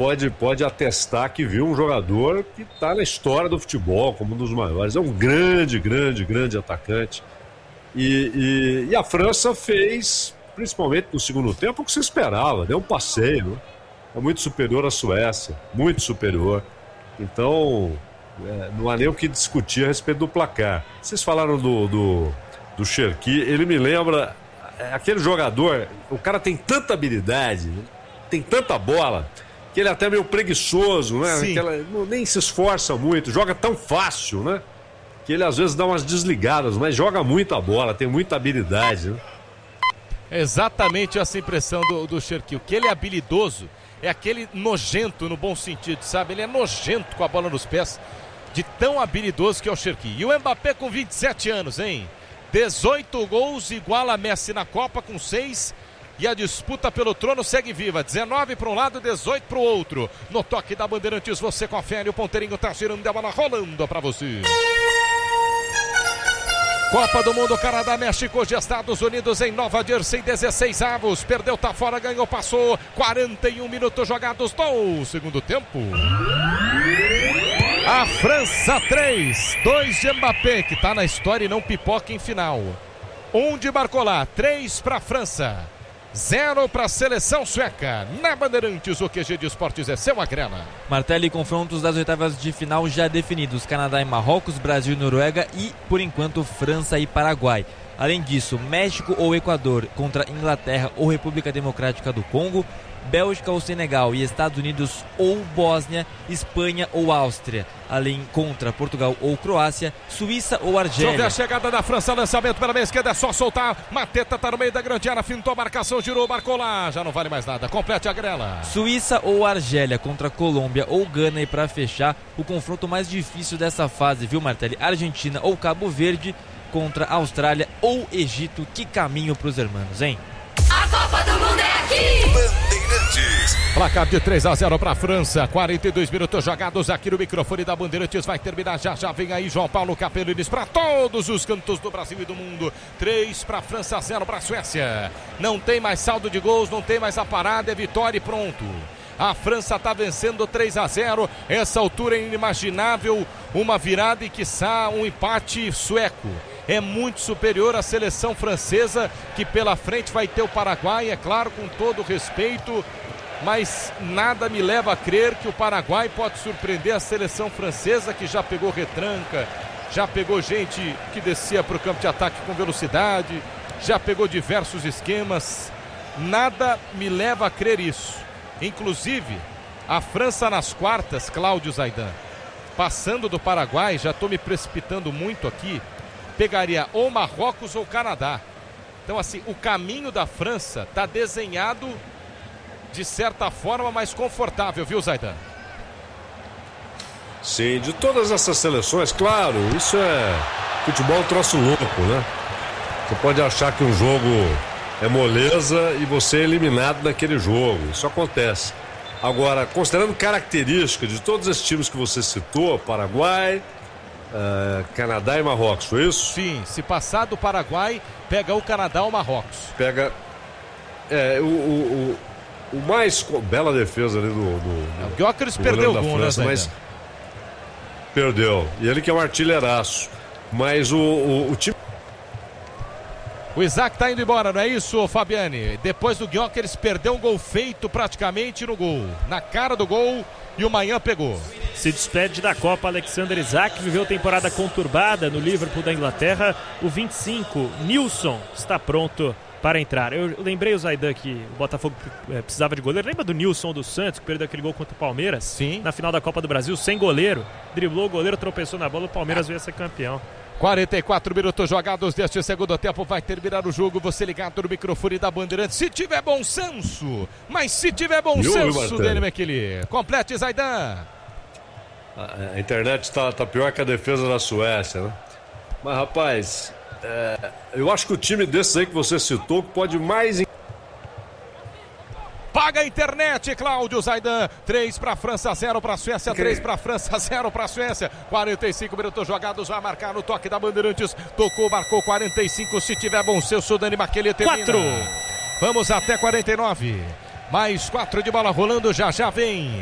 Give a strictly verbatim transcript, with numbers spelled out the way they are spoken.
pode, pode atestar que viu um jogador que está na história do futebol como um dos maiores. É um grande, grande, grande atacante. E, e, e a França fez, principalmente no segundo tempo, o que se esperava. Deu um passeio, né? É muito superior à Suécia, muito superior. Então, é, não há nem o que discutir a respeito do placar. Vocês falaram do, do, do Cherki, ele me lembra é, aquele jogador, o cara tem tanta habilidade, né? Tem tanta bola, que ele é até meio preguiçoso, né? Aquela, não, nem se esforça muito, joga tão fácil, né? Que ele às vezes dá umas desligadas, mas joga muita bola, tem muita habilidade, né? Exatamente essa impressão do, do Cherki, que ele é habilidoso. É aquele nojento no bom sentido, sabe? Ele é nojento com a bola nos pés, de tão habilidoso que é o Cherki. E o Mbappé com vinte e sete anos, hein? dezoito gols, iguala a Messi na Copa com seis. E a disputa pelo trono segue viva. dezenove para um lado, dezoito para o outro. No toque da Bandeirantes, você confere. O ponteirinho tá girando, a bola rolando para você. Copa do Mundo, Canadá, México, hoje Estados Unidos em Nova Jersey, dezesseis avos, perdeu, tá fora, ganhou, passou, quarenta e um minutos jogados no segundo tempo. A França três, dois de Mbappé, que tá na história e não pipoca em final. um de Barcola, três para a França, zero para a seleção sueca. Na Bandeirantes, o Q G de Esportes é seu, Agrela. Martelo, e confrontos das oitavas de final já definidos: Canadá e Marrocos, Brasil e Noruega e, por enquanto, França e Paraguai. Além disso, México ou Equador contra Inglaterra ou República Democrática do Congo, Bélgica ou Senegal e Estados Unidos ou Bósnia, Espanha ou Áustria, além contra Portugal ou Croácia, Suíça ou Argélia. Deixa eu ver a chegada da França, lançamento pela meia esquerda, é só soltar, Mateta tá no meio da grande área, fintou a marcação, girou, marcou lá, já não vale mais nada, complete a grela. Suíça ou Argélia contra Colômbia ou Gana, e para fechar, o confronto mais difícil dessa fase, viu, Martelli? Argentina ou Cabo Verde contra Austrália ou Egito. Que caminho pros hermanos, hein? A Copa do Mundo é aqui! Bandeirantes. Placar de três a zero para a França, quarenta e dois minutos jogados aqui no microfone da Bandeirantes, vai terminar já, já vem aí João Paulo Capelines para todos os cantos do Brasil e do mundo. três para a França, zero para a Suécia. Não tem mais saldo de gols, não tem mais a parada, é vitória e pronto. A França está vencendo três a zero, essa altura é inimaginável, uma virada e quiçá um empate sueco. É muito superior à seleção francesa, que pela frente vai ter o Paraguai, é claro, com todo respeito, mas nada me leva a crer que o Paraguai pode surpreender a seleção francesa, que já pegou retranca, já pegou gente que descia para o campo de ataque com velocidade, já pegou diversos esquemas. Nada me leva a crer isso. Inclusive, a França nas quartas, Cláudio Zaidan, passando do Paraguai, já estou me precipitando muito aqui, pegaria ou Marrocos ou Canadá. Então, assim, o caminho da França está desenhado de certa forma mais confortável, viu, Zaidan? Sim, de todas essas seleções, claro, isso é futebol um troço louco, né? Você pode achar que um jogo é moleza e você é eliminado naquele jogo, isso acontece. Agora, considerando características de todos esses times que você citou, Paraguai, Uh, Canadá e Marrocos, foi isso? Sim, se passar do Paraguai, pega o Canadá ou Marrocos. Pega. É, o, o, o, o mais. Bela defesa ali do. do, do o Gyökeres perdeu o gol, França, né, mas perdeu. E ele que é um artilheiraço. Mas o, o, o time. O Isaac tá indo embora, não é isso, Fabiane? Depois do Gyökeres perdeu um gol feito praticamente no gol. Na cara do gol, e o Manhã pegou. Se despede da Copa Alexander Isaac, viveu temporada conturbada no Liverpool da Inglaterra. O vinte e cinco, Nilson, está pronto para entrar. Eu lembrei o Zaidan que o Botafogo é, precisava de goleiro. Lembra do Nilson do Santos, que perdeu aquele gol contra o Palmeiras? Sim. Na final da Copa do Brasil, sem goleiro. Driblou o goleiro, tropeçou na bola, o Palmeiras veio a ser campeão. quarenta e quatro minutos jogados deste segundo tempo, vai terminar o jogo, você ligado no microfone da Bandeirantes, se tiver bom senso, mas se tiver bom Viu, senso, Dani McKinley. Complete, Zaidan. A, a internet está tá pior que a defesa da Suécia, né? Mas, rapaz, é, eu acho que o time desses aí que você citou pode mais... Paga a internet, Cláudio Zaidan. três para a França, zero para a Suécia. três para a França, zero para a Suécia. quarenta e cinco minutos jogados, vai marcar no toque da Bandeirantes. Tocou, marcou quarenta e cinco. Se tiver bom senso, Dani McKinley termina. quatro. Vamos até quarenta e nove. Mais quatro de bola rolando, já já vem.